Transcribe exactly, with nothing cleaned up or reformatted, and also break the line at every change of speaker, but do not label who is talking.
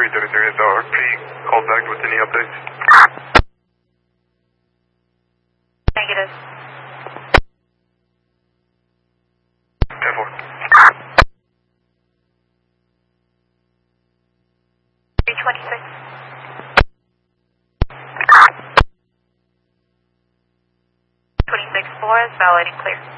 three thirty-three, is R P called back with any updates?
Negative.
ten four.
three twenty-six. twenty-six four is valid and clear.